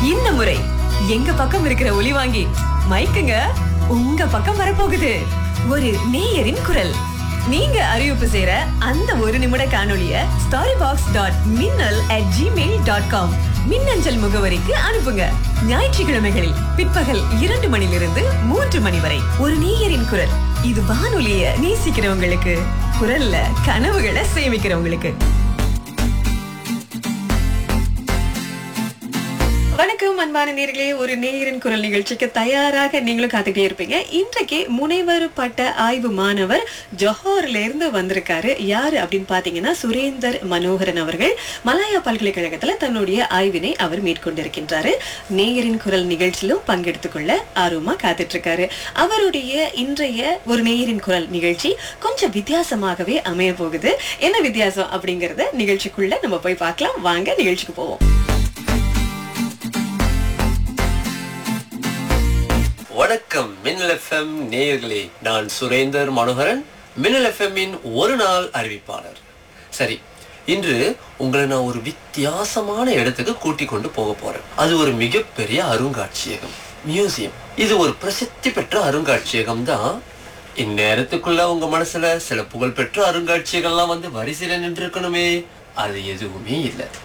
இந்த முறை எங்க பக்கம் இருக்கிற ஒலி வாங்கி மைக்குங்க உங்க பக்கம் வரப்போகுது. ஒரு நேயரின் குரல். நீங்க அறிவிப்பு செய்யற அந்த ஒரு நிமிட காணொளிய storybox.minnal@gmail.com மின்னஞ்சல் முகவரிக்கு அனுப்புங்க. ஞாயிற்றுக்கிழமைகளில் பிற்பகல் 2 மணிலிருந்து 3 மணி வரை ஒரு நேயரின் குரல். இது வானொலிய நேசிக்கிறவங்களுக்கு, குரல்ல கனவுகளை சேமிக்கிறவங்களுக்கு. வணக்கம் அன்பான நேயர்களே, ஒரு நேயரின் குரல் நிகழ்ச்சிக்கு தயாராக நீங்களும் காத்துட்டே இருப்பீங்க. இன்றைக்கு முனைவர் பட்ட ஆய்வு மாணவர் ஜோஹர்ல இருந்து வந்திருக்காரு. யாரு அப்படின்னு பாத்தீங்கன்னா சுரேந்தர் மனோகரன் அவர்கள். மலாயா பல்கலைக்கழகத்துல தன்னுடைய ஆய்வினை அவர் மேற்கொண்டிருக்கின்றாரு. நேயரின் குரல் நிகழ்ச்சியிலும் பங்கெடுத்துக் கொள்ள ஆர்வமா காத்துட்டு இருக்காரு. அவருடைய இன்றைய ஒரு நேயரின் குரல் நிகழ்ச்சி கொஞ்சம் வித்தியாசமாகவே அமைய போகுது. என்ன வித்தியாசம் அப்படிங்கறத நிகழ்ச்சிக்குள்ள நம்ம போய் பார்க்கலாம். வாங்க நிகழ்ச்சிக்கு போவோம். வணக்கம் மின்னல் எஃப்எம் நேயர்களே, நான் சுரேந்தர் மனோகரன், மின்னல் எஃப்எம்மின் ஒரு நாள் அறிவிப்பாளர். சரி, இன்று உங்களை நான் ஒரு வித்தியாசமான இடத்துக்கு கூட்டிக் கொண்டு போக போறேன். அது ஒரு மிகப்பெரிய அருங்காட்சியகம், மியூசியம். இது ஒரு பிரசித்தி பெற்ற அருங்காட்சியகம் தான். இந்நேரத்துக்குள்ள உங்க மனசுல சில புகழ்பெற்ற அருங்காட்சியகம்லாம் வந்து வரிசையில நின்று இருக்கணுமே, அது எதுவுமே இல்லை.